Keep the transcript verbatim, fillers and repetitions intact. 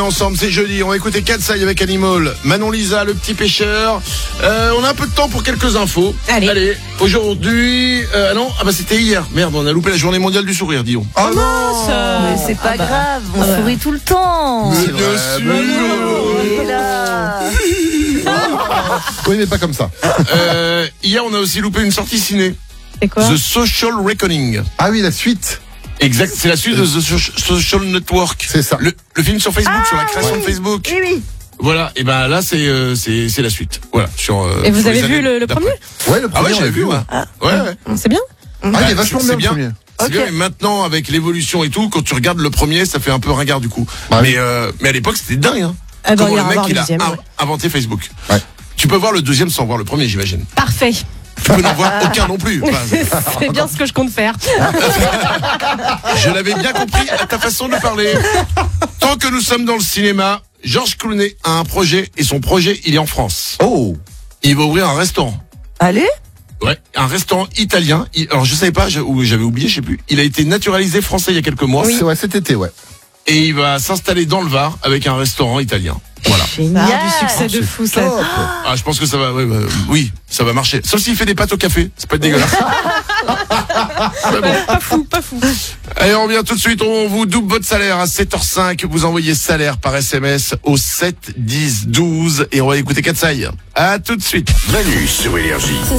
ensemble, c'est jeudi. On va écouter Katsai avec Animal. Manon Lisa, le petit pêcheur. Euh, on a un peu de temps pour quelques infos. Allez. Allez, aujourd'hui... Euh, ah non, ah bah c'était hier. Merde, on a loupé la journée mondiale du sourire, disons. Oh non, Mais c'est pas Ah bah. grave, on Ah bah. sourit tout le temps. Mais C'est bien vrai, sûr. Il est là. Oui, mais pas comme ça. euh, Hier, on a aussi loupé une sortie ciné. C'est quoi? The Social Reckoning. Ah oui, la suite. Exact, c'est la suite de The So- Social Network. C'est ça. Le, le film sur Facebook, Ah, sur la création oui. de Facebook. Oui, oui. Voilà, et ben là, c'est euh, c'est c'est la suite. Voilà, sur. Euh, Et vous sur avez les vu années le, le d'après. premier? Ouais, le premier. Ah ouais, on j'avais l'a vu, ouais. Ouais, ouais. C'est bien? Ah, il est Ouais, vachement c'est- bien c'est bien. le premier. C'est Ok. bien, mais maintenant, avec l'évolution et tout, quand tu regardes le premier, ça fait un peu ringard du coup. Ouais. Mais, euh, mais à l'époque, c'était dingue, hein. Ah bah, Comment on le ira mec, voir il le a deuxième, in- ouais. inventé Facebook. Ouais. Tu peux voir le deuxième sans voir le premier, j'imagine. Parfait. Tu peux n'en voir aucun non plus. Enfin, C'est bien ce que je compte faire. je l'avais bien compris à ta façon de parler. Tant que nous sommes dans le cinéma, George Clooney a un projet, et son projet, il est en France. Oh. Il va ouvrir un restaurant. Allez. Ouais, un restaurant italien. Il- alors je savais pas, je- ou j'avais oublié, je sais plus. Il a été naturalisé français il y a quelques mois. C'est ouais, cet été, ouais. Et il va s'installer dans le Var avec un restaurant italien. Voilà. Génial. Ah, du succès de fou, ça. Top. Ah, je pense que ça va, ouais, ouais, oui, ça va marcher. Sauf s'il fait des pâtes au café, c'est pas dégueulasse. Mais bon. Pas fou, pas fou. Allez, on revient tout de suite, on vous double votre salaire à sept heures cinq. Vous envoyez salaire par S M S au sept dix douze et on va écouter Katsai. À tout de suite. Manu sur Énergie.